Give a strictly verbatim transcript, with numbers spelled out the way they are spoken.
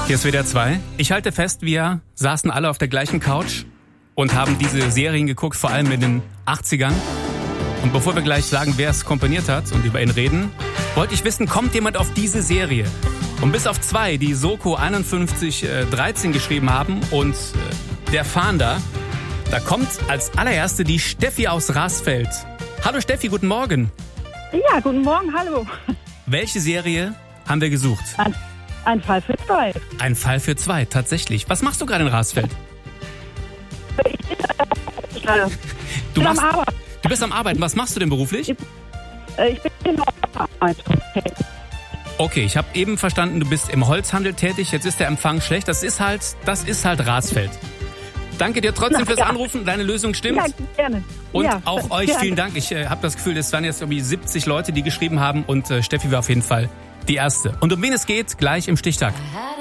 Hier ist W D R zwei. Ich halte fest, wir saßen alle auf der gleichen Couch und haben diese Serien geguckt, vor allem in den achtzigern. Und bevor wir gleich sagen, wer es komponiert hat und über ihn reden, wollte ich wissen, kommt jemand auf diese Serie? Und bis auf zwei, die Soko einundfünfzig dreizehn geschrieben haben und äh, der Fahnder, da kommt als allererste die Steffi aus Rasfeld. Hallo Steffi, guten Morgen. Ja, guten Morgen, hallo. Welche Serie haben wir gesucht? Ein, ein Fall für zwei. Ein Fall für zwei, tatsächlich. Was machst du gerade in Rasfeld? Ich bin, äh, Du, bin am machst, Arbeiten. du bist am Arbeiten. Was machst du denn beruflich? Ich, äh, ich bin in der Arbeit. Okay, ich habe eben verstanden, du bist im Holzhandel tätig. Jetzt ist der Empfang schlecht. Das ist halt, das ist halt Rasfeld. Danke dir trotzdem Na, fürs ja. Anrufen. Deine Lösung stimmt. Ja, gerne. Und ja, auch euch gerne. vielen Dank. Ich äh, habe das Gefühl, es waren jetzt irgendwie siebzig Leute, die geschrieben haben. Und äh, Steffi war auf jeden Fall die Erste. Und um wen es geht, gleich im Stichtag.